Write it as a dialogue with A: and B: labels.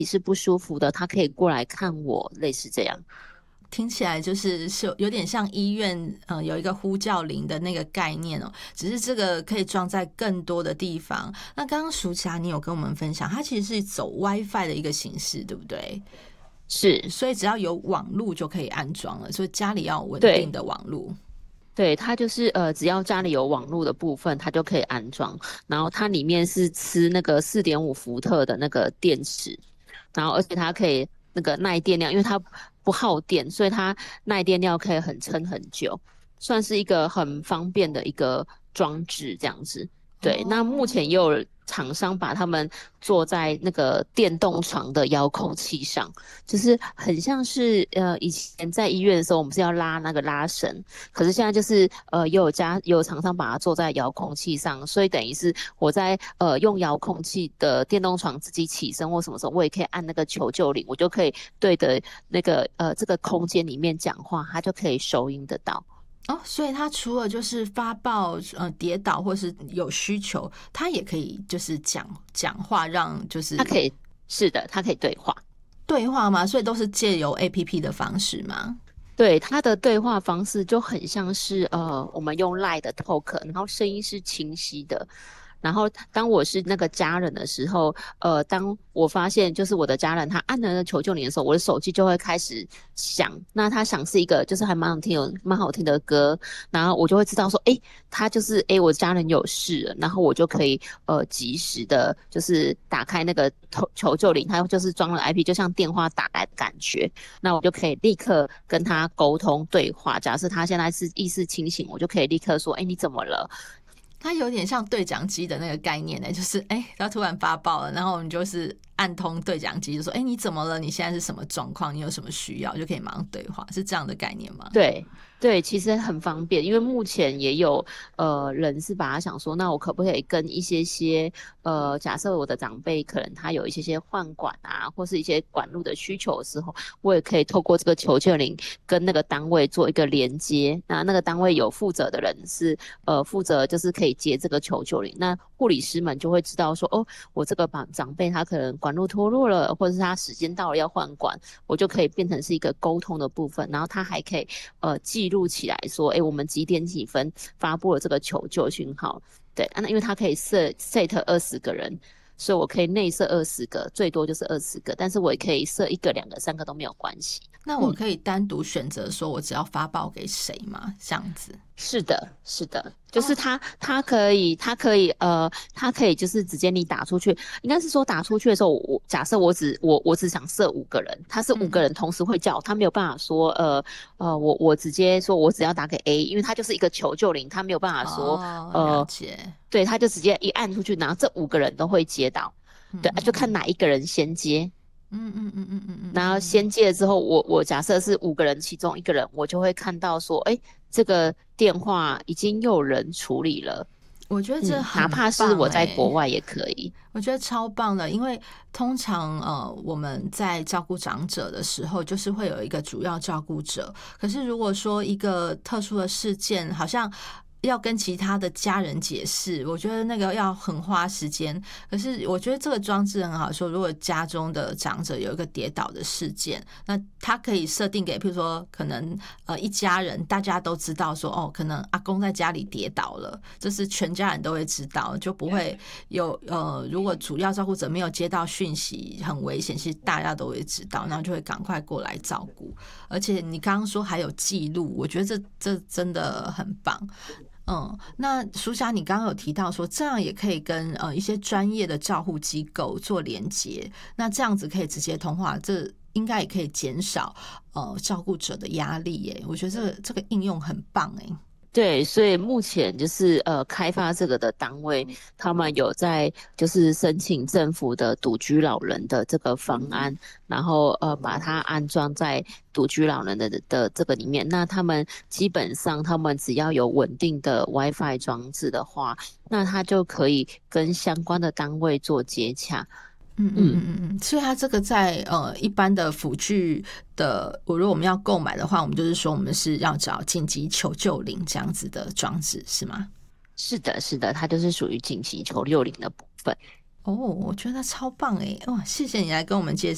A: 里是不舒服的，他可以过来看我，类似这样。
B: 听起来就是有点像医院有一个呼叫铃的那个概念哦，只是这个可以装在更多的地方。那刚刚淑霞你有跟我们分享，它其实是走 WiFi 的一个形式，对不对？
A: 是，
B: 所以只要有网路就可以安装了，所以家里要有稳定
A: 对。
B: 的网路。
A: 对，它就是只要家里有网络的部分，它就可以安装。然后它里面是吃那个4.5伏特的那个电池，然后而且它可以那个耐电量，因为它不耗电，所以它耐电量可以很撑很久，算是一个很方便的一个装置这样子。对，那目
B: 哦，
A: 前也有厂商把它们做在那个电动床的遥控器上，就是很像是以前在医院的时候，我们是要拉那个拉绳，可是现在就是也有厂商把它做在遥控器上，所以等于是我在用遥控器的电动床自己起身或什么时候，我也可以按那个求救铃，我就可以对着那个这个空间里面讲话，它就可以收音得到。
B: 哦，所以他除了就是发报跌倒或是有需求，他也可以就是讲话，让就是
A: 它可以，是的，它可以对话。
B: 对话吗？所以都是借由 APP 的方式吗？
A: 对，它的对话方式就很像是我们用 Line 的 talk，然后声音是清晰的。然后当我是那个家人的时候，当我发现就是我的家人他按了那求救铃的时候，我的手机就会开始响。那他响是一个就是还蛮好听的歌，然后我就会知道说，诶，他就是我家人有事了，然后我就可以及时的，就是打开那个求救铃，它就是装了 IP，就像电话打来的感觉。那我就可以立刻跟他沟通对话。假设他现在是意识清醒，我就可以立刻说：“哎，你怎么了？”
B: 它有点像对讲机的那个概念呢，就是它突然发报了，然后你就是按通对讲机，就说你怎么了？你现在是什么状况？你有什么需要？就可以马上对话，是这样的概念吗？
A: 对对，其实很方便，因为目前也有人是把他想说，那我可不可以跟一些假设我的长辈可能他有一些换管啊，或是一些管路的需求的时候，我也可以透过这个求救铃跟那个单位做一个连接。那个单位有负责的人是负责就是可以接这个求救铃，那护理师们就会知道说，哦，我这个长辈他可能管路脱落了，或者是他时间到了要换管，我就可以变成是一个沟通的部分，然后他还可以记录起来说，哎，我们几点几分发布了这个求救讯号。对，那因为它可以set 20个人，所以我可以内设20个，最多就是20个，但是我也可以设1个、2个、3个都没有关系。
B: 那我可以单独选择说我只要发报给谁吗？这样子。
A: 是的，是的，就是
B: 哦，
A: 他可以就是直接你打出去，应该是说打出去的时候，我假设我只想设5个人，他是五个
B: 嗯，
A: 人同时会叫，他没有办法说我直接说我只要打给 A，因为他就是一个求救铃，他没有办法说
B: 哦，了
A: 呃
B: 解。
A: 对，他就直接一按出去，然后这5个人都会接到，对，就看哪一个人先接。
B: 嗯嗯嗯嗯嗯嗯
A: 然后
B: 嗯。
A: 先接了之后，我假设是5个人，其中1个人，我就会看到说，哎，这个电话已经有人处理了。
B: 我觉得这
A: 哪
B: 很
A: 怕是我在
B: 棒哎，
A: 国外也可以。
B: 我觉得超棒的，因为通常我们在照顾长者的时候，就是会有一个主要照顾者。可是如果说一个特殊的事件，好像要跟其他的家人解释，我觉得那个要很花时间。可是我觉得这个装置很好说，如果家中的长者有一个跌倒的事件，那他可以设定给，譬如说可能一家人大家都知道说，哦，可能阿公在家里跌倒了，这是全家人都会知道，就不会有如果主要照顾者没有接到讯息很危险，其实大家都会知道，然后就会赶快过来照顾。而且你刚刚说还有记录，我觉得这真的很棒。那苏霞，你刚刚有提到说，这样也可以跟一些专业的照护机构做连接，那这样子可以直接通话，这应该也可以减少照顾者的压力耶。我觉得这个应用很棒哎。
A: 对，所以目前就是开发这个的单位，他们有在就是申请政府的独居老人的这个方案，然后把它安装在独居老人的这个里面。那他们基本上他们只要有稳定的 WiFi 装置的话，那他就可以跟相关的单位做接洽。嗯。
B: 所以它这个在一般的辅具的，如果我们要购买的话，我们就是说我们是要找紧急求救铃这样子的装置，是吗？
A: 是的，是的，它就是属于紧急求救铃的部分。
B: 哦，我觉得超棒诶！哇，谢谢你来跟我们介绍。